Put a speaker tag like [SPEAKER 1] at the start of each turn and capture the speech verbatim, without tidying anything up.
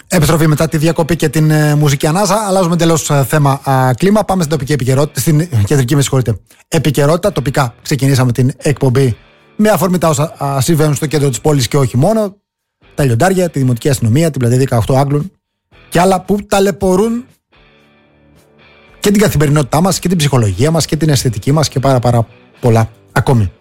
[SPEAKER 1] Επιστροφή μετά τη διακοπή και την ε, μουσική ανάσα. Αλλάζουμε εντελώς ε, θέμα α, κλίμα. Πάμε στην τοπική επικαιρότητα. Στην κεντρική, με συγχωρείτε. Επικαιρότητα. Τοπικά ξεκινήσαμε την εκπομπή με αφορμή τα όσα α, συμβαίνουν στο κέντρο της πόλης και όχι μόνο. Τα λιοντάρια, τη δημοτική αστυνομία, την πλατεία δεκαοκτώ Άγγλων και άλλα που ταλαιπωρούν και την καθημερινότητά μας και την ψυχολογία μας και την αισθητική μας και πάρα πάρα πολλά ακόμη.